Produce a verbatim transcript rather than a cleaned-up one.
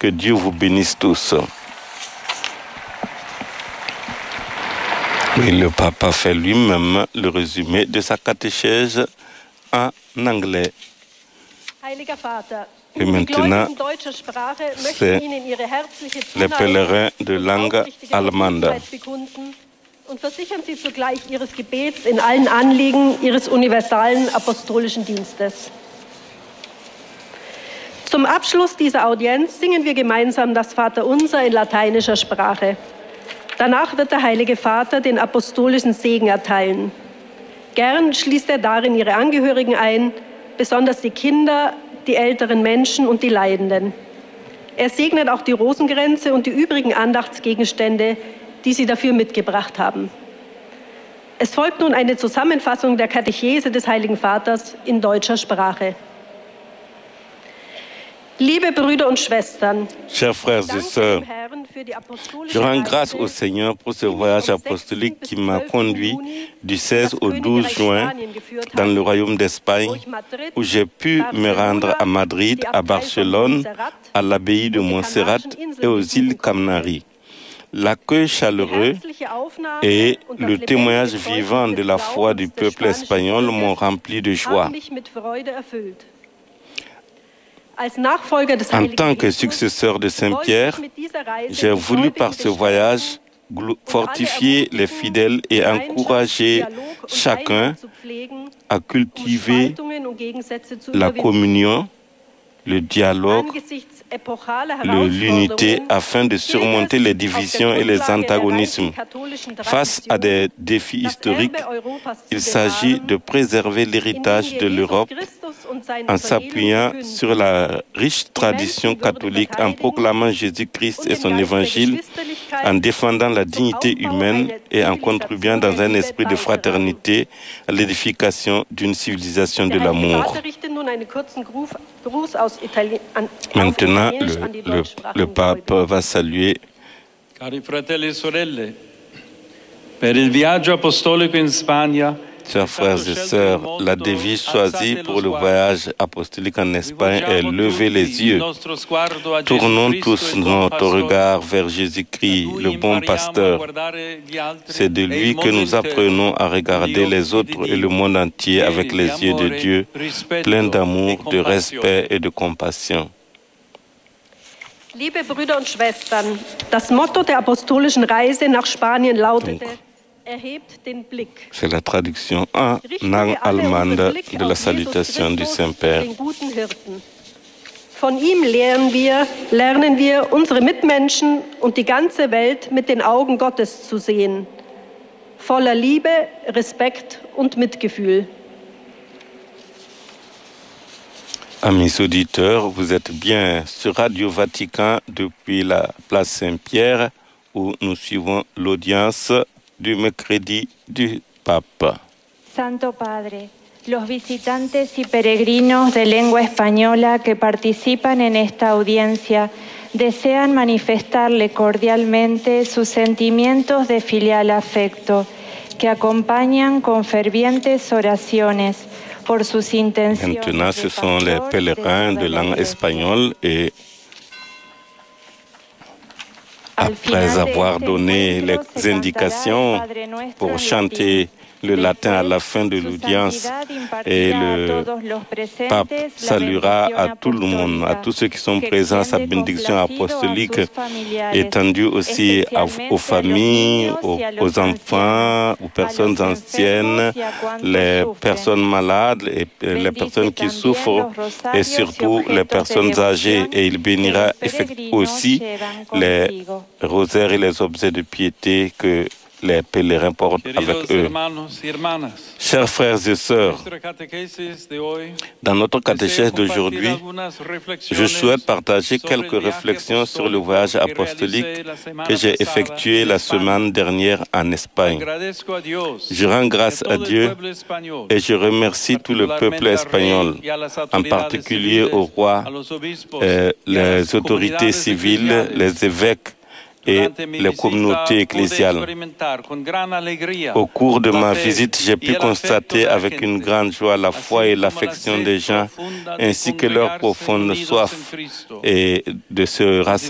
Que Dieu vous bénisse tous. Et le pape a fait lui-même le résumé de sa catéchèse en anglais. Et maintenant, c'est les pèlerins de langue allemande. Und versichern Sie zugleich Ihres Gebets in allen Anliegen Ihres universalen apostolischen Dienstes. Zum Abschluss dieser Audienz singen wir gemeinsam das Vaterunser in lateinischer Sprache. Danach wird der Heilige Vater den apostolischen Segen erteilen. Gern schließt er darin Ihre Angehörigen ein, besonders die Kinder, die älteren Menschen und die Leidenden. Er segnet auch die Rosenkränze und die übrigen Andachtsgegenstände, die Sie dafür mitgebracht haben. Es folgt nun eine Zusammenfassung der Katechese des Heiligen Vaters in deutscher Sprache. Liebe Brüder und Schwestern, chers frères et sœurs, je rends grâce au Seigneur pour ce voyage apostolique qui m'a conduit du seize au douze juin dans le Royaume d'Espagne, où j'ai pu me rendre à Madrid, à Barcelone, à l'abbaye de Montserrat et aux îles Canaries. L'accueil chaleureux et le témoignage vivant de la foi du peuple espagnol m'ont rempli de joie. En tant que successeur de Saint-Pierre, j'ai voulu par ce voyage fortifier les fidèles et encourager chacun à cultiver la communion, le dialogue, l'unité afin de surmonter les divisions et les antagonismes. Face à des défis historiques, il s'agit de préserver l'héritage de l'Europe en s'appuyant sur la riche tradition catholique, en proclamant Jésus-Christ et son évangile, en défendant la dignité humaine et en contribuant dans un esprit de fraternité à l'édification d'une civilisation de l'amour. Maintenant, le, le, le pape va saluer. Cari fratelli e sorelle, per il viaggio apostolico in Spagna, chers frères et sœurs, la devise choisie pour le voyage apostolique en Espagne est « Lever les yeux ». Tournons tous notre regard vers Jésus-Christ, le bon pasteur. C'est de lui que nous apprenons à regarder les autres et le monde entier avec les yeux de Dieu, pleins d'amour, de respect et de compassion. Liebe Brüder und Schwestern, das Motto der apostolischen Reise nach Spanien lautete: C'est la traduction en langue allemande de la salutation du Saint-Père. Von ihm lernen wir, lernen wir, unsere Mitmenschen und die ganze Welt mit den Augen Gottes zu sehen, voller Liebe, Respekt und Mitgefühl. Amis auditeurs, vous êtes bien sur Radio Vatican depuis la place Saint-Pierre où nous suivons l'audience du mercredi du Pape. Santo Padre, los visitantes y peregrinos de lengua española que participan en esta audiencia desean manifestarle cordialmente sus sentimientos de filial afecto, que acompañan con fervientes oraciones por sus intenciones. Maintenant, ce sont les pèlerins de langue espagnole et après avoir donné les indications pour chanter le latin à la fin de l'audience, et le pape saluera à tout le monde, à tous ceux qui sont présents, sa bénédiction apostolique étendue aussi à, aux familles, aux, aux enfants, aux personnes anciennes, les personnes malades, et les personnes qui souffrent et surtout les personnes âgées. Et il bénira aussi les rosaires et les objets de piété que les pèlerins portent avec eux. Chers frères et sœurs, dans notre catéchèse d'aujourd'hui, je souhaite partager quelques réflexions sur le voyage apostolique que j'ai effectué la semaine dernière en Espagne. Je rends grâce à Dieu et je remercie tout le peuple espagnol, en particulier au roi, euh, les autorités civiles, les évêques et les communautés ecclésiales. Au cours de ma visite, j'ai pu constater avec une grande joie la foi et l'affection des gens, ainsi que leur profonde soif et de se rassembler